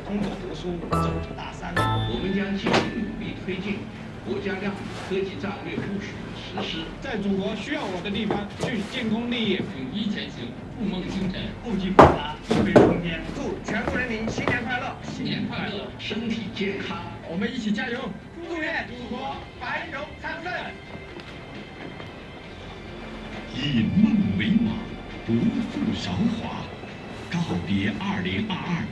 通过读书走出大山。 我们将继续努力推进国家两科技战略部署的实施， 在祖国需要我的地方去建功立业， 勇毅前行，筑梦星辰， 厚积薄发，一飞冲天。 祝全国人民新年快乐！ 新年快乐， 身体健康。 我们一起加油！ 祝愿祖国繁荣昌盛。 以梦为马，不负韶华，告别2022。